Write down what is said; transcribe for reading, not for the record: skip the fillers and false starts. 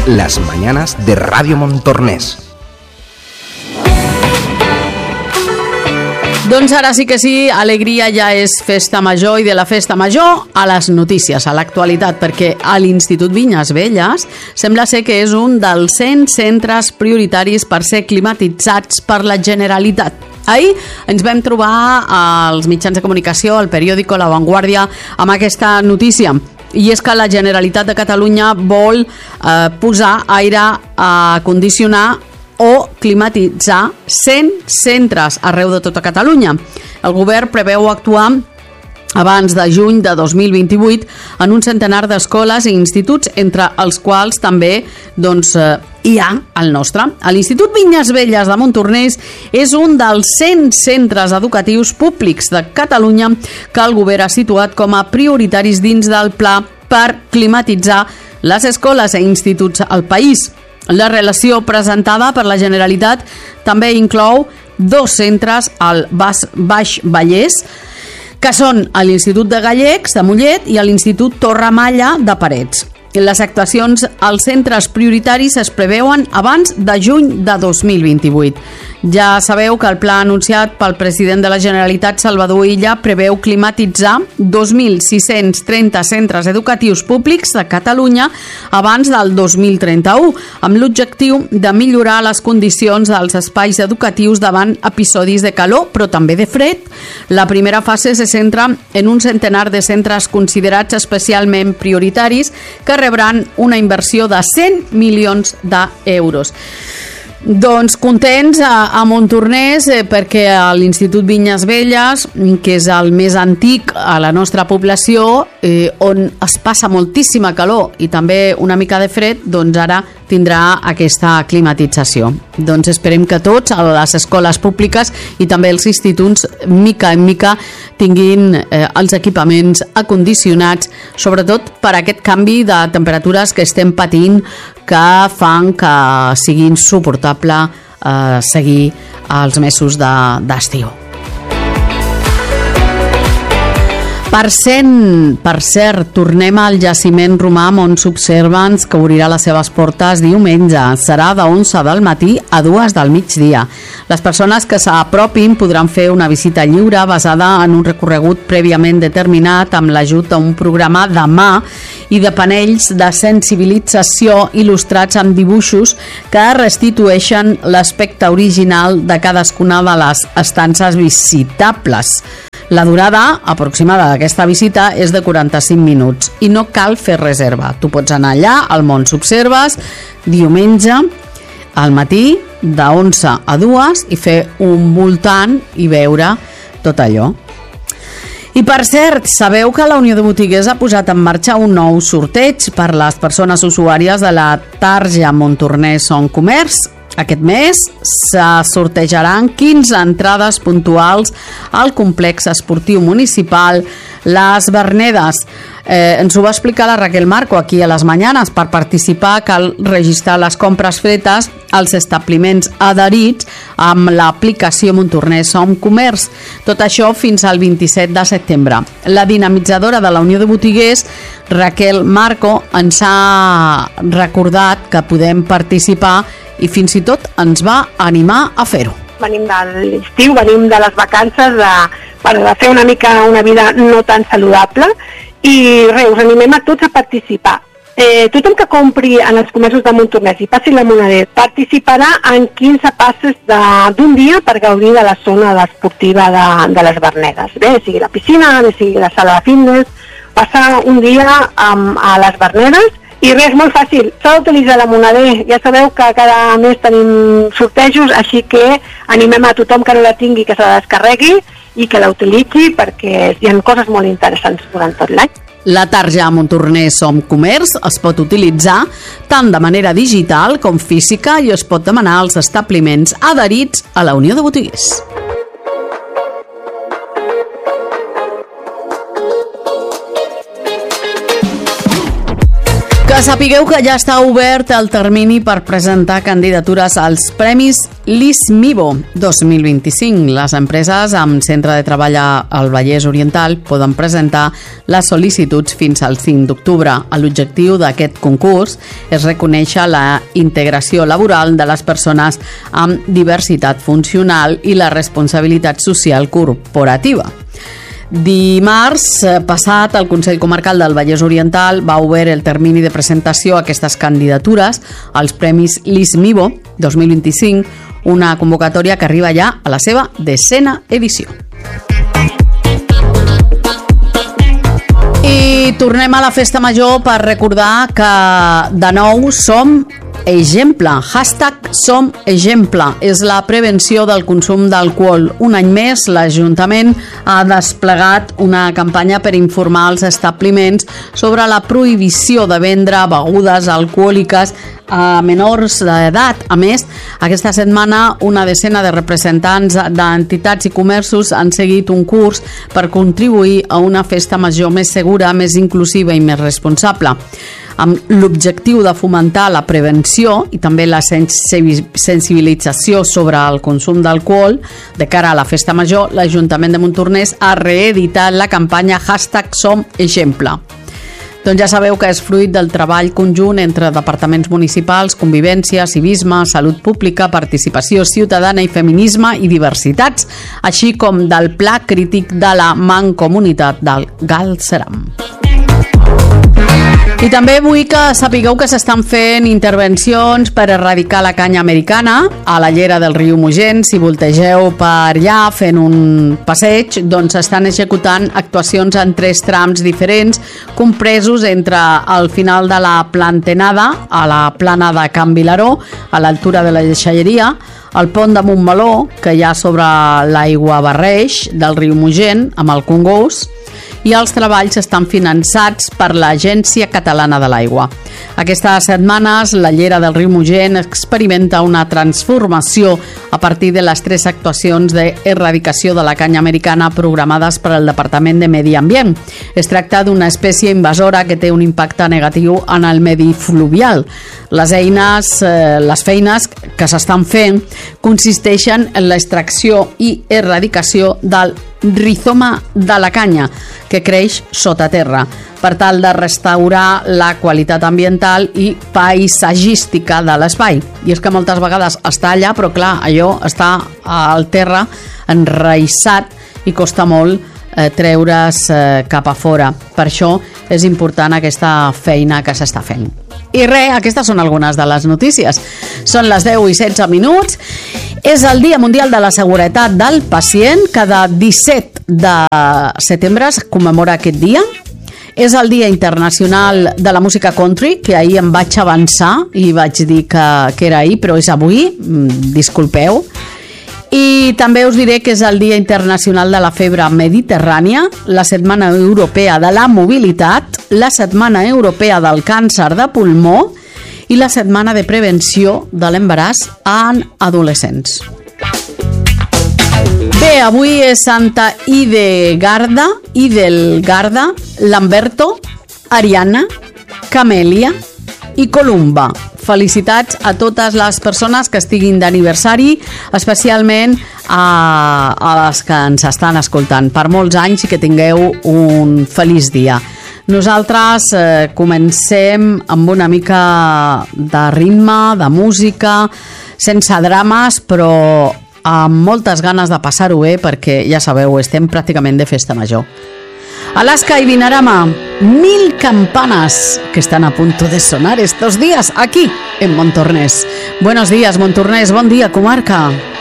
las mañanas de Radio Montornès. Doncs ara sí que sí, alegria ja és festa major, i de la festa major a les notícies, a l'actualitat, perquè a l'Institut Vinyes Velles sembla ser que és un dels 100 centres prioritaris per ser climatitzats per la Generalitat. Ahir ens vam trobar als mitjans de comunicació, al periòdico La Vanguardia, amb aquesta notícia. I és que la Generalitat de Catalunya vol posar aire a condicionar o climatitzar 100 centres arreu de tota Catalunya. El govern preveu actuar abans de juny de 2028 en un centenar d'escoles i instituts, entre els quals també hi ha el nostre. L'Institut Vinyes Velles de Montornès és un dels 100 centres educatius públics de Catalunya que el govern ha situat com a prioritaris dins del pla per climatitzar les escoles i instituts al país. La relació presentada per la Generalitat també inclou 2 centres al Baix Vallès, que són l'Institut de Gallecs de Mollet i l'Institut Torremalla de Parets. Les actuacions als centres prioritaris es preveuen abans de juny de 2028. Ja sabeu que el pla anunciat pel president de la Generalitat, Salvador Illa, preveu climatitzar 2.630 centres educatius públics de Catalunya abans del 2031, amb l'objectiu de millorar les condicions dels espais educatius davant episodis de calor, però també de fred. La primera fase se centra en un centenar de centres considerats especialment prioritaris que rebran una inversió de 100 milions d'euros. Doncs contents a Montornès perquè l'Institut Vinyes Velles, que és el més antic a la nostra població, on es passa moltíssima calor i també una mica de fred, doncs ara tindrà aquesta climatització. Doncs esperem que tots, a les escoles públiques i també els instituts, mica en mica tinguin els equipaments acondicionats, sobretot per aquest canvi de temperatures que estem patint, que fan que sigui insuportable seguir els mesos d'estiu. Per cert, tornem al jaciment romà on s'observen que obrirà les seves portes diumenge. Serà de 11 del matí a 2 del migdia. Les persones que s'apropin podran fer una visita lliure basada en un recorregut prèviament determinat amb l'ajut d'un programa de mà i de panells de sensibilització il·lustrats amb dibuixos que restitueixen l'aspecte original de cadascuna de les estances visitables. La durada aproximada d'aquesta visita és de 45 minuts i no cal fer reserva. Tu pots anar allà, al Mont s'observes, diumenge, al matí, de 11 a 2, i fer un voltant i veure tot allò. I per cert, sabeu que la Unió de Botiguers ha posat en marxa un nou sorteig per les persones usuàries de la Tarja Montornès Son Comerç. Aquest mes se sortejaran 15 entrades puntuals al complex esportiu municipal Les Vernedes. Ens ho va explicar la Raquel Marco aquí a Les Mañanes. Per participar cal registrar les compres fetes als establiments adherits amb l'aplicació Montornès Som Comerç. Tot això fins al 27 de setembre. La dinamitzadora de la Unió de Botiguers, Raquel Marco, ens ha recordat que podem participar i fins i tot ens va animar a fer-ho. Venim de l'estiu, venim de les vacances per fer una mica una vida no tan saludable i res, us animem a tots a participar. Tothom que compri en els comerços de Montornès i passi la moneda participarà en 15 passes d'un dia per gaudir de la zona esportiva de les Vernedes. Bé, sigui la piscina, bé, sigui la sala de fitness, passar un dia a les Vernedes. I res, molt fàcil, s'ha d'utilitzar la moneder. Ja sabeu que cada mes tenim sortejos, així que animem a tothom que no la tingui que se la descarregui i que la utilitzi perquè hi ha coses molt interessants durant tot l'any. La tarja Montornès Som Comerç es pot utilitzar tant de manera digital com física i es pot demanar als establiments adherits a la Unió de Botiguers. Que sapigueu que ja està obert el termini per presentar candidatures als Premis LISMIVO 2025. Les empreses amb centre de treball al Vallès Oriental poden presentar les sol·licituds fins al 5 d'octubre. L'objectiu d'aquest concurs és reconèixer la integració laboral de les persones amb diversitat funcional i la responsabilitat social corporativa. Dimarts passat, el Consell Comarcal del Vallès Oriental va obrir el termini de presentació a aquestes candidatures als Premis LISMIVO 2025, una convocatòria que arriba ja a la seva 10ª edició. I tornem a la Festa Major per recordar que de nou som exemple. #som exemple és la prevenció del consum d'alcohol. Un any més, l'Ajuntament ha desplegat una campanya per informar els establiments sobre la prohibició de vendre begudes alcohòliques a menors d'edat. A més, aquesta setmana una decena de representants d'entitats i comerços han seguit un curs per contribuir a una festa major més segura, més inclusiva i més responsable. Amb l'objectiu de fomentar la prevenció i també la sensibilització sobre el consum d'alcohol de cara a la Festa Major, l'Ajuntament de Montornès ha reeditat la campanya #som exemple. Doncs ja sabeu que és fruit del treball conjunt entre departaments municipals, convivència, civisme, salut pública, participació ciutadana i feminisme i diversitats, així com del Pla Crític de la Mancomunitat del Galceran. I també vull que sapigueu que s'estan fent intervencions per erradicar la canya americana a la llera del riu Mogent. Si voltegeu per allà fent un passeig, doncs s'estan executant actuacions en 3 trams diferents, compresos entre el final de la Plantenada, a la plana de Can Vilaró, a l'altura de la Deixalleria, el pont de Montmeló, que hi ha sobre l'aigua barreix del riu Mogent, amb el Congost, i els treballs estan finançats per l'Agència Catalana de l'Aigua. Aquestes setmanes, la llera del riu Mogent experimenta una transformació a partir de les 3 actuacions d'erradicació de la canya americana programades per al Departament de Medi Ambient. Es tracta d'una espècie invasora que té un impacte negatiu en el medi fluvial. Les feines que s'estan fent consisteixen en l'extracció i erradicació del rizoma de la canya, que creix sota terra, per tal de restaurar la qualitat ambiental i paisatgística de l'espai. I és que moltes vegades està allà, però clar, allò està al terra enraïssat i costa molt treure's cap a fora. Per això és important aquesta feina que s'està fent. I res, aquestes són algunes de les notícies. Són les 10:16. És el Dia Mundial de la Seguretat del Pacient. Cada 17 de setembre es commemora aquest dia. És el Dia Internacional de la Música Country, que ahir em vaig avançar i vaig dir que era ahir, però és avui, disculpeu. I també us diré que és el Dia Internacional de la Febre Mediterrània, la Setmana Europea de la Mobilitat, la Setmana Europea del Càncer de Pulmó i la Setmana de Prevenció de l'Embaràs en adolescents. Bé, avui és Santa Hidelgarda, Lamberto, Ariana, Camèlia i Columba. Felicitats a totes les persones que estiguin d'aniversari, especialment a les que ens estan escoltant. Per molts anys i que tingueu un feliç dia. Nosaltres comencem amb una mica de ritme, de música, sense drames, però amb moltes ganes de passar-ho bé, perquè ja sabeu, estem pràcticament de festa major. Alaska y Vinarama, 1000 campanas que están a punto de sonar estos días aquí en Montornès. Buenos días, Montornès, bon dia, comarca.